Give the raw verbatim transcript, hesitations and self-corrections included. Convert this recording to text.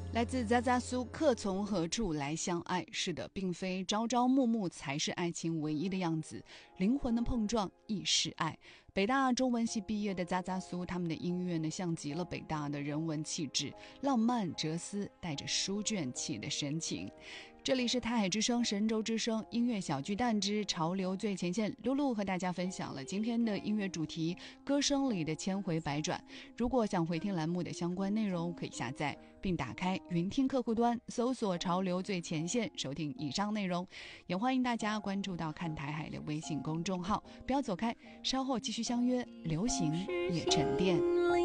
来自扎扎苏，客从何处来相爱？是的，并非朝朝暮暮才是爱情唯一的样子，灵魂的碰撞亦是爱。北大中文系毕业的扎扎苏，他们的音乐呢，像极了北大的人文气质，浪漫哲思，带着书卷气的深情。这里是台海之声、神州之声音乐小巨蛋之潮流最前线，露露和大家分享了今天的音乐主题——歌声里的千回百转。如果想回听栏目的相关内容，可以下载并打开云听客户端，搜索潮流最前线，收听以上内容。也欢迎大家关注到看台海的微信公众号。不要走开，稍后继续相约流行乐沉淀。